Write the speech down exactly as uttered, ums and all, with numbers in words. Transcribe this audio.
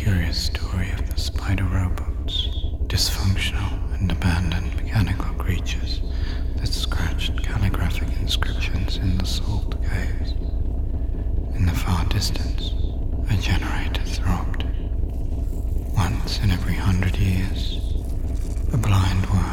curious story of the spider robots, dysfunctional and abandoned mechanical creatures that scratched calligraphic inscriptions in the salt caves. In the far distance, a generator throbbed. Once in every hundred years, a blind worm